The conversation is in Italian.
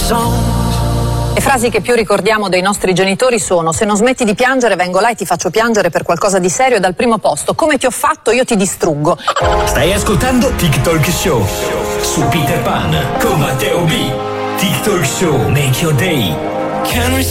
Le frasi che più ricordiamo dei nostri genitori sono: se non smetti di piangere vengo là e ti faccio piangere per qualcosa di serio, e dal primo posto, come ti ho fatto io ti distruggo. Stai ascoltando TikTok Show su Peter Pan con Matteo B. TikTok Show, make your day.